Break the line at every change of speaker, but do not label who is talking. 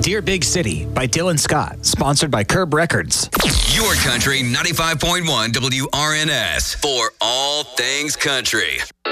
Dear Big City by Dylan Scott, sponsored by Curb Records.
Your Country 95.1 WRNS for all things country.